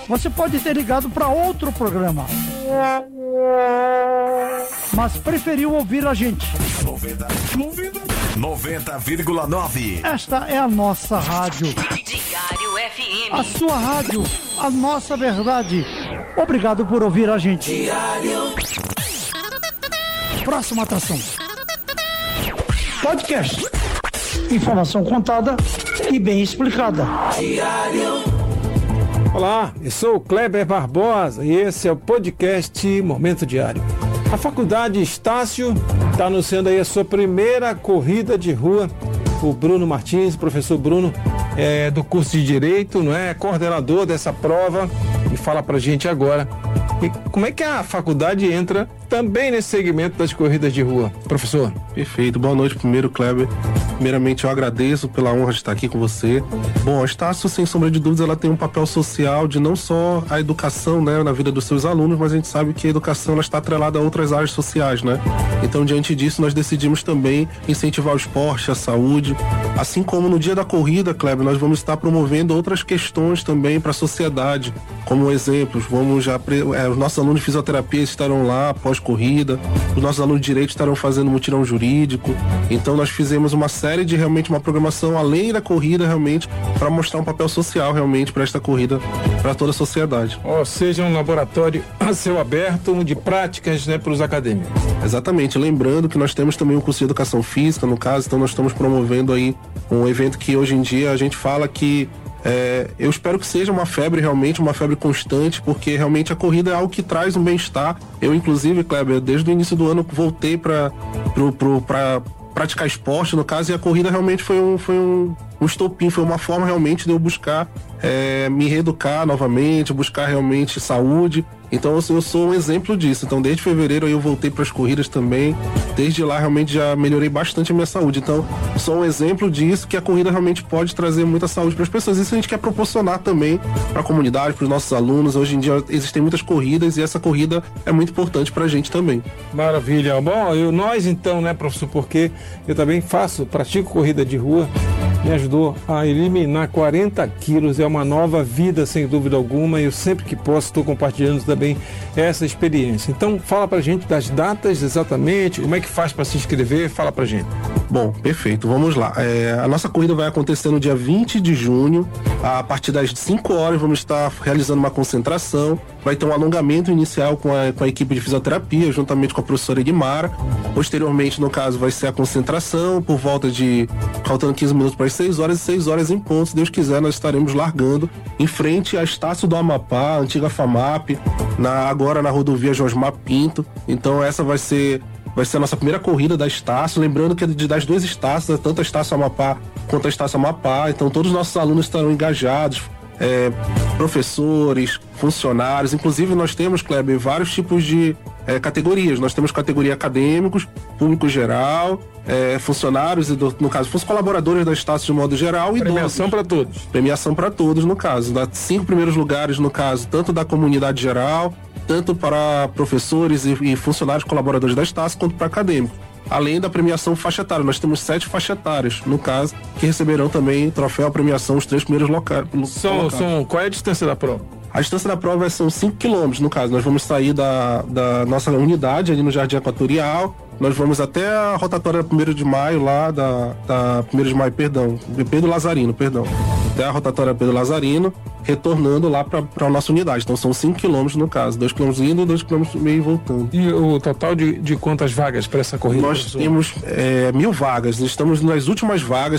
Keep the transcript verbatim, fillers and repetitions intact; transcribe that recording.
Você pode ter ligado para outro programa, mas preferiu ouvir a gente. noventa vírgula nove. Esta é a nossa rádio. Diário F M. A sua rádio, a nossa verdade. Obrigado por ouvir a gente. Diário. Próxima atração. Podcast. Informação contada e bem explicada. Diário. Olá, eu sou o Kleber Barbosa e esse é o podcast Momento Diário. A Faculdade Estácio está anunciando aí a sua primeira corrida de rua. O Bruno Martins, o professor Bruno, é, do curso de Direito, não é? Coordenador dessa prova, e fala pra gente agora e como é que a faculdade entra também nesse segmento das corridas de rua. Professor. Perfeito, boa noite primeiro, Kleber. Primeiramente eu agradeço pela honra de estar aqui com você. Bom, a Estácio, sem sombra de dúvidas, ela tem um papel social de não só a educação, né, na vida dos seus alunos, mas a gente sabe que a educação ela está atrelada a outras áreas sociais, né? Então, diante disso, nós decidimos também incentivar o esporte, a saúde. Assim como no dia da corrida, Kleber, nós vamos estar promovendo outras questões também para a sociedade, como exemplos, vamos já, é, os nossos alunos de fisioterapia estarão lá após corrida, os nossos alunos de direito estarão fazendo mutirão jurídico. Então nós fizemos uma série de realmente uma programação além da corrida realmente para mostrar um papel social realmente para esta corrida para toda a sociedade. Ou seja, um laboratório a céu aberto de práticas, né, para os acadêmicos. Exatamente, lembrando que nós temos também um curso de educação física no caso, então nós estamos promovendo aí um evento que hoje em dia a gente fala que É, eu espero que seja uma febre realmente, uma febre constante, porque realmente a corrida é algo que traz um bem-estar. Eu, inclusive, Kleber, desde o início do ano voltei para praticar esporte, no caso, e a corrida realmente foi um, foi um, um estopim, foi uma forma realmente de eu buscar é, me reeducar novamente, buscar realmente saúde. Então eu sou um exemplo disso. Então desde fevereiro eu voltei para as corridas também. Desde lá realmente já melhorei bastante a minha saúde. Então sou um exemplo disso, que a corrida realmente pode trazer muita saúde para as pessoas. Isso a gente quer proporcionar também para a comunidade, para os nossos alunos. Hoje em dia existem muitas corridas e essa corrida é muito importante para a gente também. Maravilha. Bom, eu, nós então, né, professor, porque eu também faço, pratico corrida de rua. Me ajudou a eliminar quarenta quilos, é uma nova vida sem dúvida alguma, e eu sempre que posso estou compartilhando também essa experiência. Então fala pra gente das datas exatamente, como é que faz para se inscrever, fala pra gente. Bom, perfeito, vamos lá. É, a nossa corrida vai acontecer no dia vinte de junho, a partir das cinco horas vamos estar realizando uma concentração, vai ter um alongamento inicial com a, com a equipe de fisioterapia, juntamente com a professora Edmara. Posteriormente, no caso, vai ser a concentração, por volta de, faltando quinze minutos para as seis horas, e seis horas em ponto, se Deus quiser, nós estaremos largando em frente à Estácio do Amapá, a antiga FAMAP, na, agora na rodovia Josmar Pinto. Então essa vai ser vai ser a nossa primeira corrida da Estácio, lembrando que é de, das duas Estácios, tanto a Estácio Amapá quanto a Estácio Amapá. Então todos os nossos alunos estarão engajados, é, professores, funcionários. Inclusive nós temos, Kleber, vários tipos de é, categorias. Nós temos categoria acadêmicos, público geral, é, funcionários, e do, no caso, fosse colaboradores da Estácio de modo geral, e premiação para todos. Premiação para todos, no caso. Dá cinco primeiros lugares, no caso, tanto da comunidade geral, tanto para professores e, e funcionários colaboradores da Estácio, quanto para acadêmicos. Além da premiação faixa etária, nós temos sete faixa etárias, no caso, que receberão também troféu, premiação, os três primeiros locais. São, são, qual é a distância da prova? A distância da prova são cinco quilômetros, no caso. Nós vamos sair da, da nossa unidade ali no Jardim Equatorial. Nós vamos até a rotatória primeiro de maio, lá da, da primeiro de maio, perdão, Pedro Lazarino, perdão. Até a rotatória Pedro Lazarino, retornando lá para a nossa unidade. Então são cinco quilômetros no caso, dois quilômetros indo, dois quilômetros meio voltando. E o total de, de quantas vagas para essa corrida? Nós professor? temos é, mil vagas, estamos nas últimas vagas.